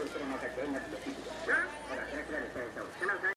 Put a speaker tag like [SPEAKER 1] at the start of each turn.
[SPEAKER 1] usted en esa cadena de sitio. Ahora, gracias a ustedes.